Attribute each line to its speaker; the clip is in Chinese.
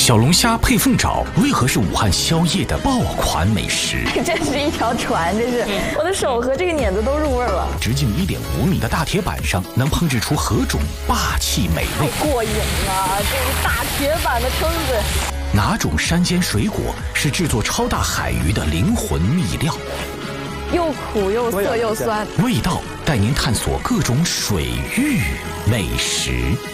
Speaker 1: 小龙虾配凤爪为何是武汉宵夜的爆款美食？
Speaker 2: 这是一条船，这是我的手和这个碾子都入味了。
Speaker 1: 直径1.5米的大铁板上能烹制出何种霸气美味？
Speaker 2: 过瘾了，这个大铁板的蛏子。
Speaker 1: 哪种山间水果是制作超大海鱼的灵魂秘料？
Speaker 2: 又苦又涩又酸，
Speaker 1: 味道带您探索各种水域美食。